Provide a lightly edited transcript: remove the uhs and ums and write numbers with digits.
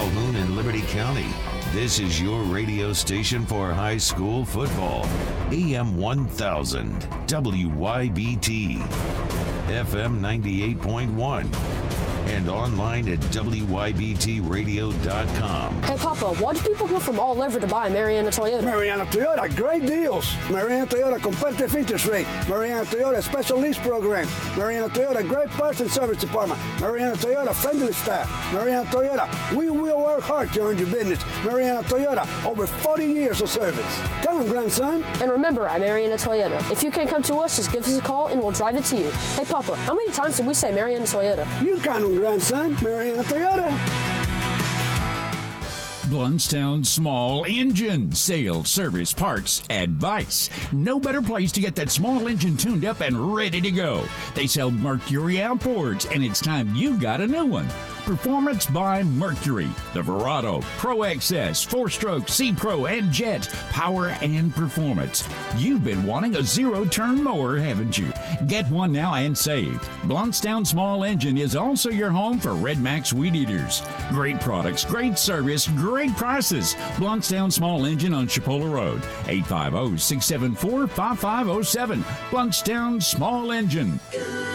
Calhoun and Liberty County. This is your radio station for high school football. AM 1000, WYBT, FM 98.1, and online at WYBTradio.com. Hey, Papa, why do people come from all over to buy Mariana Toyota? Mariana Toyota, great deals. Mariana Toyota, competitive interest rate. Mariana Toyota, special lease program. Mariana Toyota, great parts and service department. Mariana Toyota, friendly staff. Mariana Toyota, we will work hard to earn your business. Mariana Toyota, over 40 years of service. Come on, grandson. And remember, at Mariana Toyota, if you can't come to us, just give us a call and we'll drive it to you. Hey, Papa, how many times did we say Mariana Toyota? You count on, grandson. Mariana Toyota. Blountstown Small Engine Sales, Service, Parts, Advice. No better place to get that small engine tuned up and ready to go. They sell Mercury outboards, and it's time you got a new one. Performance by Mercury. The Verado, Pro XS, 4-stroke, C-Pro, and Jet. Power and performance. You've been wanting a zero-turn mower, haven't you? Get one now and save. Blountstown Small Engine is also your home for Red Max Weed Eaters. Great products, great service, great prices. Blountstown Small Engine on Chipola Road. 850-674-5507. Blountstown Small Engine.